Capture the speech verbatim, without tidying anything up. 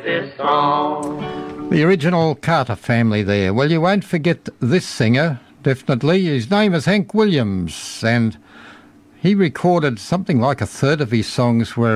this song. The original Carter family there. Well, you won't forget this singer, definitely. His name is Hank Williams, and he recorded something like a third of his songs were